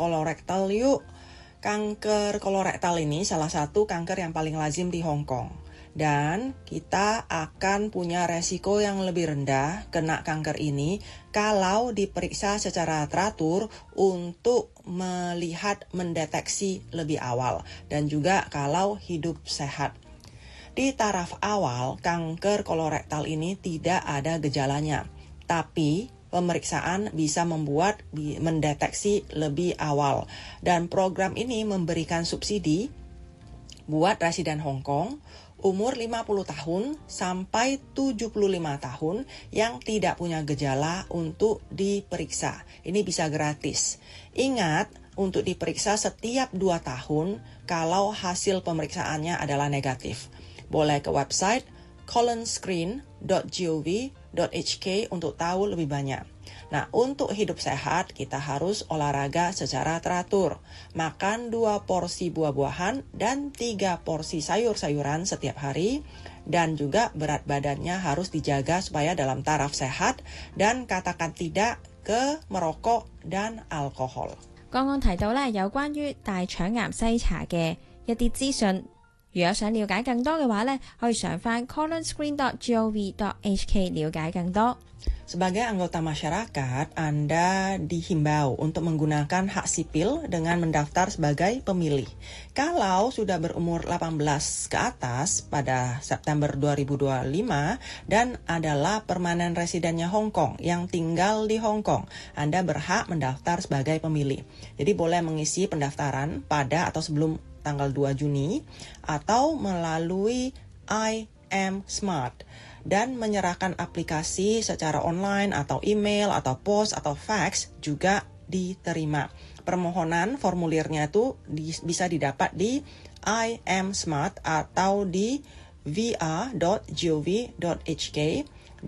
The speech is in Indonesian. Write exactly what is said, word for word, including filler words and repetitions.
kolorektal yuk. Kanker kolorektal ini salah satu kanker yang paling lazim di Hong Kong. Dan kita akan punya resiko yang lebih rendah kena kanker ini kalau diperiksa secara teratur untuk melihat mendeteksi lebih awal dan juga kalau hidup sehat. Di taraf awal, kanker kolorektal ini tidak ada gejalanya, tapi pemeriksaan bisa membuat mendeteksi lebih awal. Dan program ini memberikan subsidi buat residen Hong Kong umur lima puluh tahun sampai tujuh puluh lima tahun yang tidak punya gejala untuk diperiksa. Ini bisa gratis. Ingat, untuk diperiksa setiap dua tahun kalau hasil pemeriksaannya adalah negatif. Boleh ke website colonscreen dot gov dot h k untuk tahu lebih banyak. Nah, untuk hidup sehat, kita harus olahraga secara teratur. Makan dua porsi buah-buahan dan tiga porsi sayur-sayuran setiap hari. Dan juga berat badannya harus dijaga supaya dalam taraf sehat dan katakan tidak ke merokok dan alkohol. 剛剛提到咧有關於大腸癌篩查嘅一啲資訊，如果想了解更多嘅話咧，可以上翻 colonscreen dot gov dot h k 了解更多。 Sebagai anggota masyarakat, Anda dihimbau untuk menggunakan hak sipil dengan mendaftar sebagai pemilih. Kalau sudah berumur delapan belas ke atas pada September dua ribu dua puluh lima dan adalah permanen residennya Hong Kong yang tinggal di Hong Kong, Anda berhak mendaftar sebagai pemilih. Jadi boleh mengisi pendaftaran pada atau sebelum tanggal dua Juni atau melalui I am Smart. Dan menyerahkan aplikasi secara online atau email atau pos atau fax juga diterima. Permohonan formulirnya itu di, bisa didapat di I am Smart atau di v r dot gov dot h k